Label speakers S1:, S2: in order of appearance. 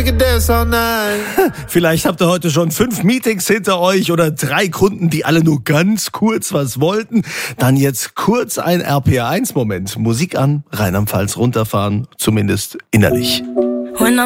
S1: Vielleicht habt ihr heute schon 5 Meetings hinter euch oder 3 Kunden, die alle nur ganz kurz was wollten. Dann jetzt kurz ein RPR1-Moment. Musik an, Rheinland-Pfalz runterfahren, zumindest innerlich.